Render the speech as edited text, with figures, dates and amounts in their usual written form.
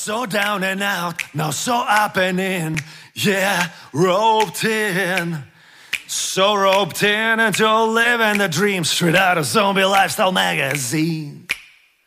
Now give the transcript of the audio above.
So down and out, now so up and in. Yeah, roped in. So roped in into living the dream straight out of Zombie Lifestyle magazine.